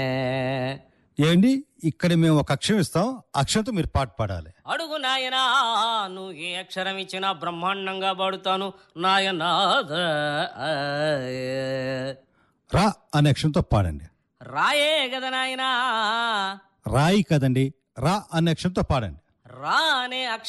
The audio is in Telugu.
ఏంటి ఇక్కడ మేము ఒక అక్షరం ఇస్తాం, అక్షరంతో మీరు పాట పాడాలి. అడుగు నాయనా, నువ్వు ఏ అక్షరం ఇచ్చినా బ్రహ్మాండంగా పాడుతాను నాయనా. రా అనే అక్షరంతో పాడండి. రాయే కదా నాయనా. రాయి కదండి, రా అనే అక్షరంతో పాడండి. రా అనే